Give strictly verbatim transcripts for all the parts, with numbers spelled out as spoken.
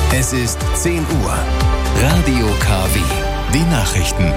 Es ist zehn Uhr. Radio K W. Die Nachrichten.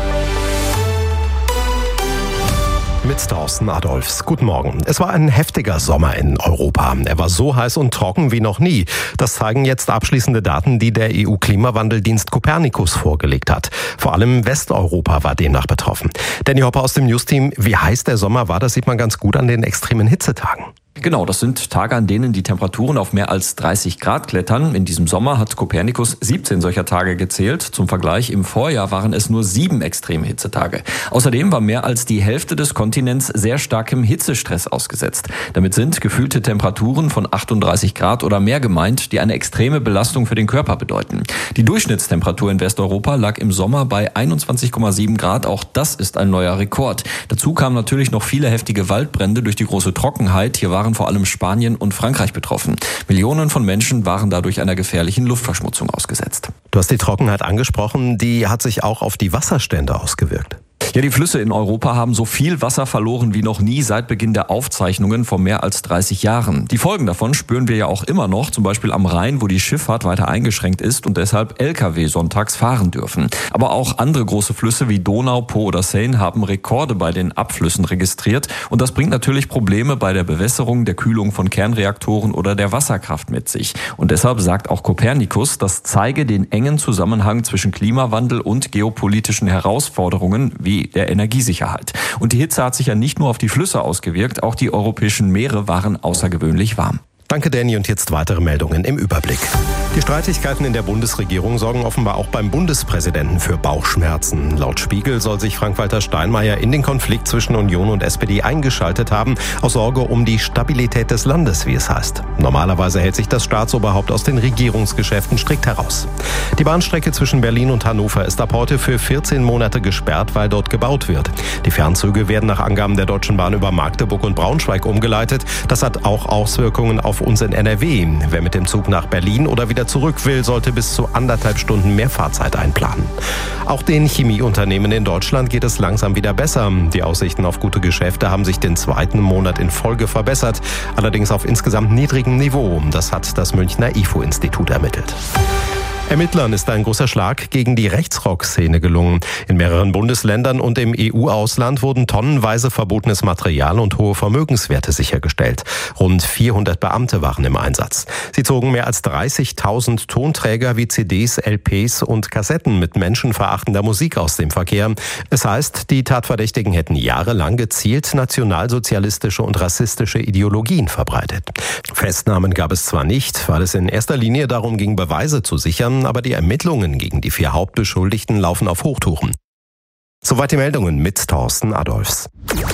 Mit Thorsten Adolfs. Guten Morgen. Es war ein heftiger Sommer in Europa. Er war so heiß und trocken wie noch nie. Das zeigen jetzt abschließende Daten, die der E U-Klimawandeldienst Copernicus vorgelegt hat. Vor allem Westeuropa war demnach betroffen. Danny Hopper aus dem News-Team. Wie heiß der Sommer war, das sieht man ganz gut an den extremen Hitzetagen. Genau, das sind Tage, an denen die Temperaturen auf mehr als dreißig Grad klettern. In diesem Sommer hat Copernicus siebzehn solcher Tage gezählt. Zum Vergleich, im Vorjahr waren es nur sieben extreme Hitzetage. Außerdem war mehr als die Hälfte des Kontinents sehr starkem Hitzestress ausgesetzt. Damit sind gefühlte Temperaturen von achtunddreißig Grad oder mehr gemeint, die eine extreme Belastung für den Körper bedeuten. Die Durchschnittstemperatur in Westeuropa lag im Sommer bei einundzwanzig Komma sieben Grad. Auch das ist ein neuer Rekord. Dazu kamen natürlich noch viele heftige Waldbrände durch die große Trockenheit. Hier waren vor allem Spanien und Frankreich betroffen. Millionen von Menschen waren dadurch einer gefährlichen Luftverschmutzung ausgesetzt. Du hast die Trockenheit angesprochen, die hat sich auch auf die Wasserstände ausgewirkt. Ja, die Flüsse in Europa haben so viel Wasser verloren wie noch nie seit Beginn der Aufzeichnungen vor mehr als dreißig Jahren. Die Folgen davon spüren wir ja auch immer noch, zum Beispiel am Rhein, wo die Schifffahrt weiter eingeschränkt ist und deshalb L K W sonntags fahren dürfen. Aber auch andere große Flüsse wie Donau, Po oder Seine haben Rekorde bei den Abflüssen registriert. Und das bringt natürlich Probleme bei der Bewässerung, der Kühlung von Kernreaktoren oder der Wasserkraft mit sich. Und deshalb sagt auch Copernicus, das zeige den engen Zusammenhang zwischen Klimawandel und geopolitischen Herausforderungen wie der Energiesicherheit. Und die Hitze hat sich ja nicht nur auf die Flüsse ausgewirkt, auch die europäischen Meere waren außergewöhnlich warm. Danke, Danny. Und jetzt weitere Meldungen im Überblick. Die Streitigkeiten in der Bundesregierung sorgen offenbar auch beim Bundespräsidenten für Bauchschmerzen. Laut Spiegel soll sich Frank-Walter Steinmeier in den Konflikt zwischen Union und S P D eingeschaltet haben, aus Sorge um die Stabilität des Landes, wie es heißt. Normalerweise hält sich das Staatsoberhaupt aus den Regierungsgeschäften strikt heraus. Die Bahnstrecke zwischen Berlin und Hannover ist ab heute für vierzehn Monate gesperrt, weil dort gebaut wird. Die Fernzüge werden nach Angaben der Deutschen Bahn über Magdeburg und Braunschweig umgeleitet. Das hat auch Auswirkungen auf uns in N R W. Wer mit dem Zug nach Berlin oder wieder zurück will, sollte bis zu anderthalb Stunden mehr Fahrzeit einplanen. Auch den Chemieunternehmen in Deutschland geht es langsam wieder besser. Die Aussichten auf gute Geschäfte haben sich den zweiten Monat in Folge verbessert, allerdings auf insgesamt niedrigem Niveau. Das hat das Münchner I F O-Institut ermittelt. Ermittlern ist ein großer Schlag gegen die Rechtsrock-Szene gelungen. In mehreren Bundesländern und im E U-Ausland wurden tonnenweise verbotenes Material und hohe Vermögenswerte sichergestellt. Rund vierhundert Beamte waren im Einsatz. Sie zogen mehr als dreißigtausend Tonträger wie C Ds, L Ps und Kassetten mit menschenverachtender Musik aus dem Verkehr. Es heißt, die Tatverdächtigen hätten jahrelang gezielt nationalsozialistische und rassistische Ideologien verbreitet. Festnahmen gab es zwar nicht, weil es in erster Linie darum ging, Beweise zu sichern, aber die Ermittlungen gegen die vier Hauptbeschuldigten laufen auf Hochtouren. Soweit die Meldungen mit Thorsten Adolfs.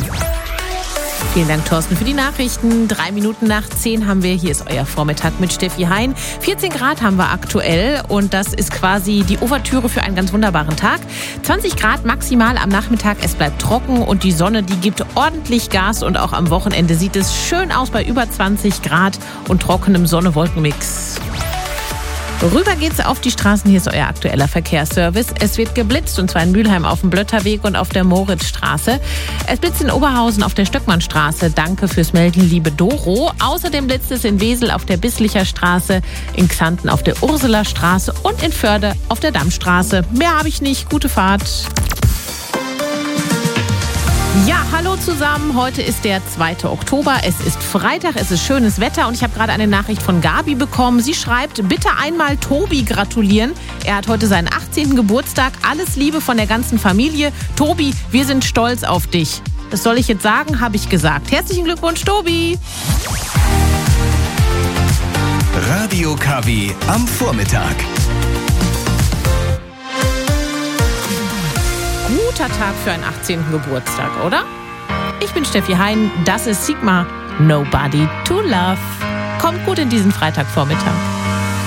Vielen Dank, Thorsten, für die Nachrichten. Drei Minuten nach zehn haben wir. Hier ist euer Vormittag mit Steffi Hein. vierzehn Grad haben wir aktuell und das ist quasi die Ouvertüre für einen ganz wunderbaren Tag. zwanzig Grad maximal am Nachmittag. Es bleibt trocken und die Sonne, die gibt ordentlich Gas und auch am Wochenende sieht es schön aus bei über zwanzig Grad und trockenem Sonne-Wolken-Mix. Rüber geht's auf die Straßen. Hier ist euer aktueller Verkehrsservice. Es wird geblitzt und zwar in Mülheim auf dem Blötterweg und auf der Moritzstraße. Es blitzt in Oberhausen auf der Stöckmannstraße. Danke fürs Melden, liebe Doro. Außerdem blitzt es in Wesel auf der Bisslicher Straße, in Xanten auf der Ursulastraße und in Förde auf der Dammstraße. Mehr habe ich nicht. Gute Fahrt. Ja, hallo zusammen. Heute ist der zweite Oktober. Es ist Freitag, es ist schönes Wetter und ich habe gerade eine Nachricht von Gabi bekommen. Sie schreibt, bitte einmal Tobi gratulieren. Er hat heute seinen achtzehnten Geburtstag. Alles Liebe von der ganzen Familie. Tobi, wir sind stolz auf dich. Das soll ich jetzt sagen, habe ich gesagt. Herzlichen Glückwunsch, Tobi. Radio K W am Vormittag. Guter Tag für einen achtzehnten Geburtstag, oder? Ich bin Steffi Hein, das ist Sigma, Nobody to Love. Kommt gut in diesen Freitagvormittag.